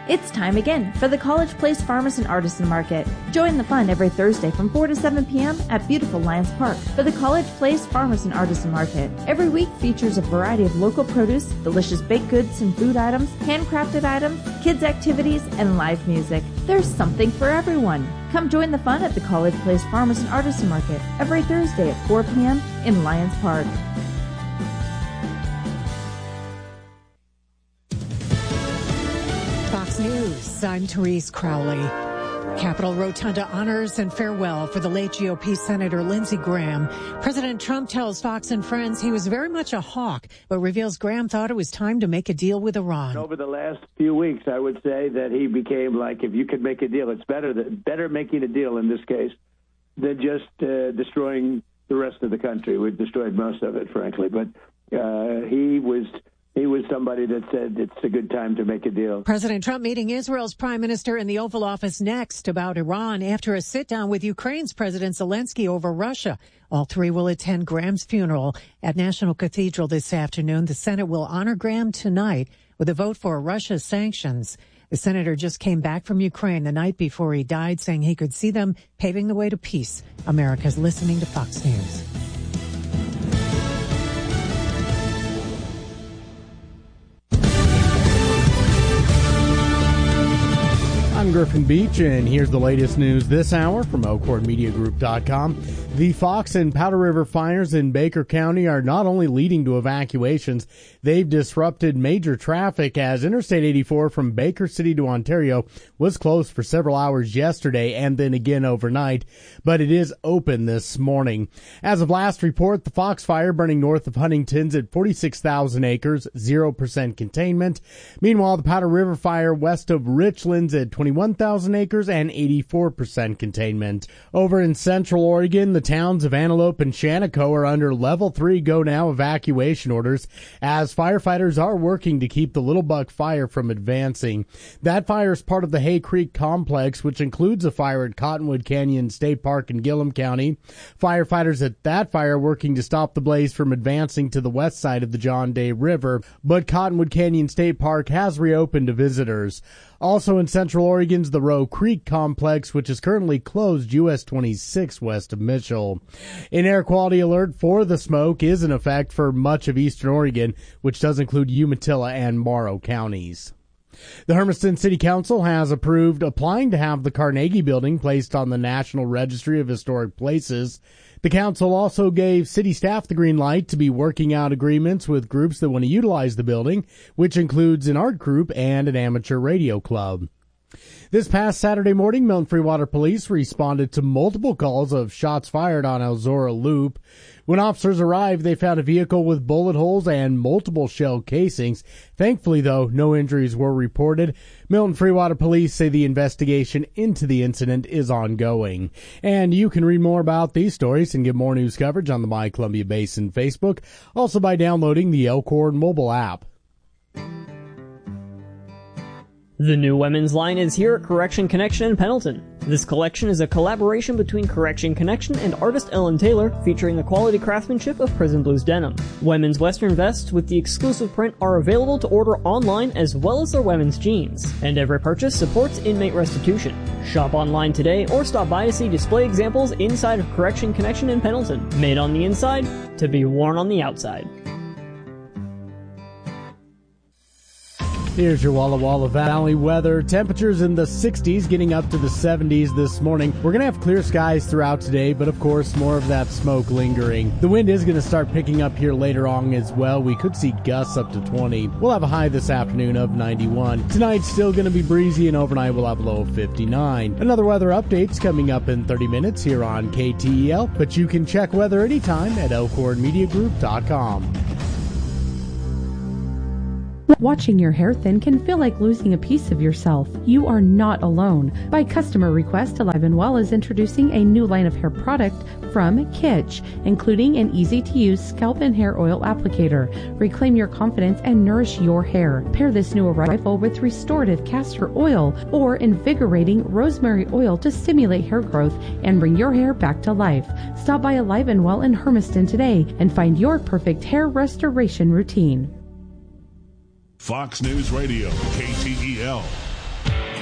It's time again for the College Place Farmers and Artisan Market. Join the fun every Thursday from 4 to 7 p.m. at beautiful Lions Park for the College Place Farmers and Artisan Market. Every week features a variety of local produce, delicious baked goods and food items, handcrafted items, kids' activities, and live music. There's something for everyone. Come join the fun at the College Place Farmers and Artisan Market every Thursday at 4 p.m. in Lions Park. Fox News, I'm Therese Crowley. Capitol Rotunda honors and farewell for the late GOP Senator Lindsey Graham. President Trump tells Fox and Friends he was very much a hawk, but reveals Graham thought it was time to make a deal with Iran. Over the last few weeks, I would say that he became like, if you could make a deal, it's better making a deal in this case than just destroying the rest of the country. We've destroyed most of it, frankly, but he was somebody that said it's a good time to make a deal. President Trump meeting Israel's prime minister in the Oval Office next about Iran after a sit-down with Ukraine's President Zelensky over Russia. All three will attend Graham's funeral at National Cathedral this afternoon. The Senate will honor Graham tonight with a vote for Russia's sanctions. The senator just came back from Ukraine the night before he died, saying he could see them paving the way to peace. America's listening to Fox News. I'm Griffin Beach, and here's the latest news this hour from ElkhornMediaGroup.com. The Fox and Powder River fires in Baker County are not only leading to evacuations, they've disrupted major traffic as Interstate 84 from Baker City to Ontario was closed for several hours yesterday and then again overnight, but it is open this morning. As of last report, the Fox fire burning north of Huntington's at 46,000 acres, 0% containment. Meanwhile, the Powder River fire west of Richlands at 21,000 acres and 84% containment. Over in Central Oregon, the towns of Antelope and Shaniko are under level 3 go now evacuation orders as firefighters are working to keep the Little Buck fire from advancing. That fire is part of the Hay Creek complex, which includes a fire at Cottonwood Canyon State Park in Gillum County. Firefighters at that fire are working to stop the blaze from advancing to the west side of the John Day River, but Cottonwood Canyon State Park has reopened to visitors. Also in Central Oregon's the Roe Creek complex, which is currently closed US 26 west of Mitchell. An air quality alert for the smoke is in effect for much of eastern Oregon, which does include Umatilla and Morrow counties. The Hermiston City Council has approved applying to have the Carnegie Building placed on the National Registry of Historic Places. The council also gave city staff the green light to be working out agreements with groups that want to utilize the building, which includes an art group and an amateur radio club. This past Saturday morning, Milton Freewater Police responded to multiple calls of shots fired on Elzora Loop. When officers arrived, they found a vehicle with bullet holes and multiple shell casings. Thankfully, though, no injuries were reported. Milton Freewater Police say the investigation into the incident is ongoing. And you can read more about these stories and get more news coverage on the My Columbia Basin Facebook, also by downloading the Elkhorn mobile app. The new women's line is here at Correction Connection in Pendleton. This collection is a collaboration between Correction Connection and artist Ellen Taylor, featuring the quality craftsmanship of Prison Blues denim. Women's western vests with the exclusive print are available to order online, as well as their women's jeans. And every purchase supports inmate restitution. Shop online today or stop by to see display examples inside of Correction Connection in Pendleton. Made on the inside to be worn on the outside. Here's your Walla Walla Valley weather. Temperatures in the 60s, getting up to the 70s this morning. We're going to have clear skies throughout today, but of course, more of that smoke lingering. The wind is going to start picking up here later on as well. We could see gusts up to 20. We'll have a high this afternoon of 91. Tonight's still going to be breezy, and overnight we'll have a low of 59. Another weather update's coming up in 30 minutes here on KTEL, but you can check weather anytime at ElkhornMediaGroup.com. Watching your hair thin can feel like losing a piece of yourself. You are not alone. By customer request, Alive and Well is introducing a new line of hair product from Kitsch, including an easy-to-use scalp and hair oil applicator. Reclaim your confidence and nourish your hair. Pair this new arrival with restorative castor oil or invigorating rosemary oil to stimulate hair growth and bring your hair back to life. Stop by Alive and Well in Hermiston today and find your perfect hair restoration routine. Fox News Radio, KTEL.